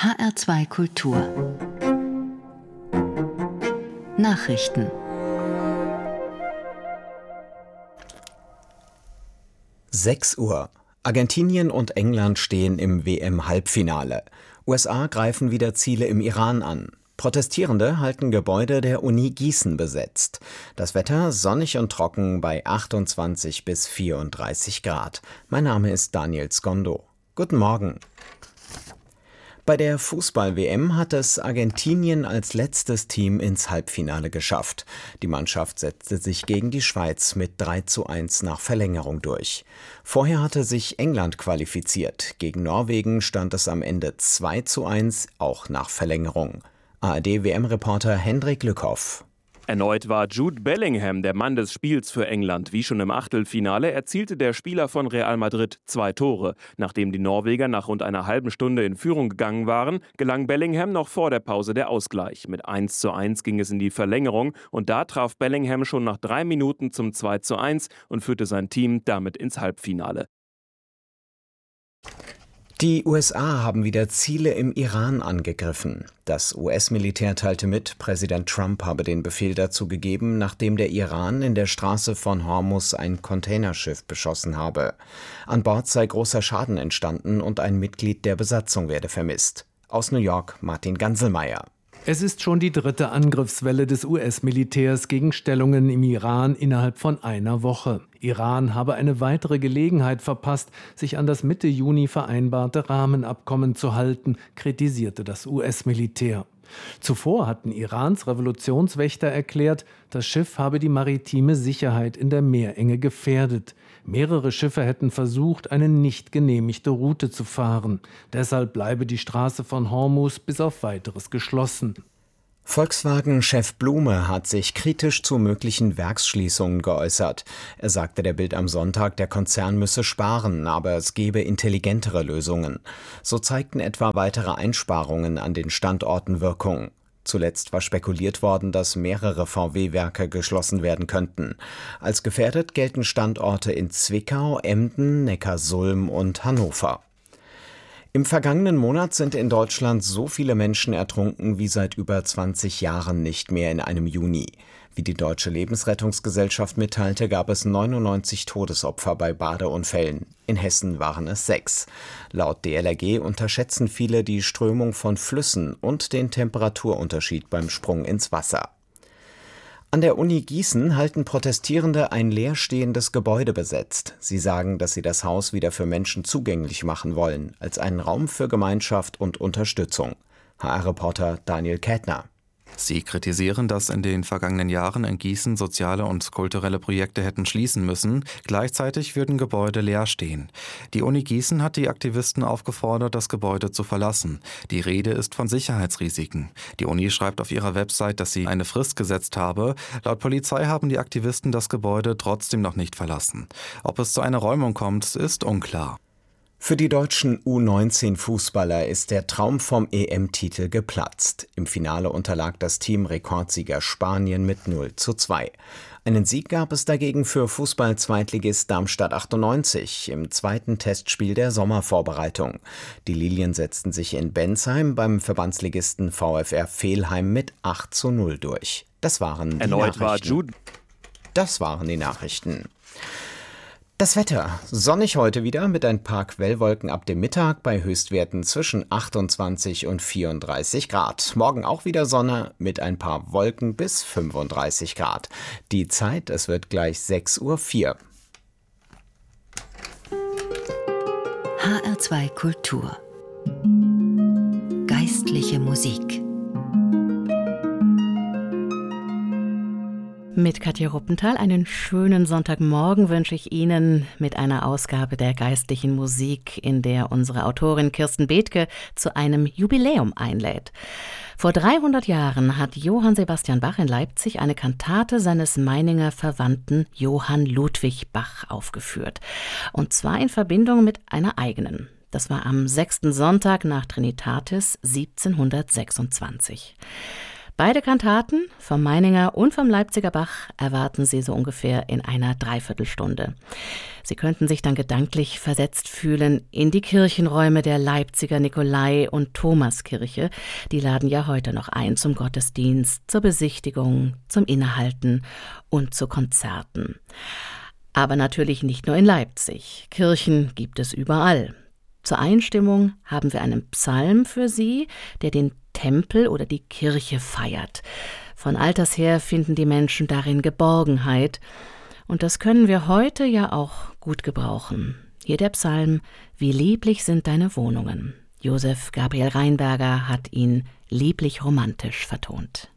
HR2 Kultur Nachrichten. Sechs Uhr. Argentinien und England stehen im WM-Halbfinale. USA greifen wieder Ziele im Iran an. Protestierende halten Gebäude der Uni Gießen besetzt. Das Wetter sonnig und trocken bei 28 bis 34 Grad. Mein Name ist Daniel Skondo. Guten Morgen. Bei der Fußball-WM hat es Argentinien als letztes Team ins Halbfinale geschafft. Die Mannschaft setzte sich gegen die Schweiz mit 3:1 nach Verlängerung durch. Vorher hatte sich England qualifiziert. Gegen Norwegen stand es am Ende 2:1, auch nach Verlängerung. ARD-WM-Reporter Hendrik Lückhoff. Erneut war Jude Bellingham der Mann des Spiels für England. Wie schon im Achtelfinale erzielte der Spieler von Real Madrid 2 Tore. Nachdem die Norweger nach rund einer halben Stunde in Führung gegangen waren, gelang Bellingham noch vor der Pause der Ausgleich. Mit 1:1 ging es in die Verlängerung und da traf Bellingham schon nach 3 Minuten zum 2:1 und führte sein Team damit ins Halbfinale. Die USA haben wieder Ziele im Iran angegriffen. Das US-Militär teilte mit, Präsident Trump habe den Befehl dazu gegeben, nachdem der Iran in der Straße von Hormuz ein Containerschiff beschossen habe. An Bord sei großer Schaden entstanden und ein Mitglied der Besatzung werde vermisst. Aus New York Martin Ganselmeier. Es ist schon die 3. Angriffswelle des US-Militärs gegen Stellungen im Iran innerhalb von einer Woche. Iran habe eine weitere Gelegenheit verpasst, sich an das Mitte Juni vereinbarte Rahmenabkommen zu halten, kritisierte das US-Militär. Zuvor hatten Irans Revolutionswächter erklärt, das Schiff habe die maritime Sicherheit in der Meerenge gefährdet. Mehrere Schiffe hätten versucht, eine nicht genehmigte Route zu fahren. Deshalb bleibe die Straße von Hormuz bis auf Weiteres geschlossen. Volkswagen-Chef Blume hat sich kritisch zu möglichen Werksschließungen geäußert. Er sagte der Bild am Sonntag, der Konzern müsse sparen, aber es gebe intelligentere Lösungen. So zeigten etwa weitere Einsparungen an den Standorten Wirkung. Zuletzt war spekuliert worden, dass mehrere VW-Werke geschlossen werden könnten. Als gefährdet gelten Standorte in Zwickau, Emden, Neckarsulm und Hannover. Im vergangenen Monat sind in Deutschland so viele Menschen ertrunken wie seit über 20 Jahren nicht mehr in einem Juni. Wie die Deutsche Lebensrettungsgesellschaft mitteilte, gab es 99 Todesopfer bei Badeunfällen. In Hessen waren es 6. Laut DLRG unterschätzen viele die Strömung von Flüssen und den Temperaturunterschied beim Sprung ins Wasser. An der Uni Gießen halten Protestierende ein leerstehendes Gebäude besetzt. Sie sagen, dass sie das Haus wieder für Menschen zugänglich machen wollen, als einen Raum für Gemeinschaft und Unterstützung. HR-Reporter Daniel Kätner. Sie kritisieren, dass in den vergangenen Jahren in Gießen soziale und kulturelle Projekte hätten schließen müssen. Gleichzeitig würden Gebäude leer stehen. Die Uni Gießen hat die Aktivisten aufgefordert, das Gebäude zu verlassen. Die Rede ist von Sicherheitsrisiken. Die Uni schreibt auf ihrer Website, dass sie eine Frist gesetzt habe. Laut Polizei haben die Aktivisten das Gebäude trotzdem noch nicht verlassen. Ob es zu einer Räumung kommt, ist unklar. Für die deutschen U19-Fußballer ist der Traum vom EM-Titel geplatzt. Im Finale unterlag das Team Rekordsieger Spanien mit 0:2. Einen Sieg gab es dagegen für Fußball-Zweitligist Darmstadt 98 im zweiten Testspiel der Sommervorbereitung. Die Lilien setzten sich in Bensheim beim Verbandsligisten VfR Velheim mit 8:0 durch. Das waren die Nachrichten. Das Wetter. Sonnig heute wieder mit ein paar Quellwolken ab dem Mittag bei Höchstwerten zwischen 28 und 34 Grad. Morgen auch wieder Sonne mit ein paar Wolken bis 35 Grad. Die Zeit, es wird gleich 6:04 Uhr. HR2 Kultur Geistliche Musik. Mit Katja Ruppenthal einen schönen Sonntagmorgen wünsche ich Ihnen mit einer Ausgabe der geistlichen Musik, in der unsere Autorin Kirsten Bethke zu einem Jubiläum einlädt. Vor 300 Jahren hat Johann Sebastian Bach in Leipzig eine Kantate seines Meininger Verwandten Johann Ludwig Bach aufgeführt. Und zwar in Verbindung mit einer eigenen. Das war am 6. Sonntag nach Trinitatis 1726. Beide Kantaten, vom Meininger und vom Leipziger Bach, erwarten Sie so ungefähr in einer Dreiviertelstunde. Sie könnten sich dann gedanklich versetzt fühlen in die Kirchenräume der Leipziger Nikolai- und Thomaskirche. Die laden ja heute noch ein zum Gottesdienst, zur Besichtigung, zum Innehalten und zu Konzerten. Aber natürlich nicht nur in Leipzig. Kirchen gibt es überall. Zur Einstimmung haben wir einen Psalm für Sie, der den Tempel oder die Kirche feiert. Von alters her finden die Menschen darin Geborgenheit. Und das können wir heute ja auch gut gebrauchen. Hier der Psalm: Wie lieblich sind deine Wohnungen. Josef Gabriel Rheinberger hat ihn lieblich romantisch vertont.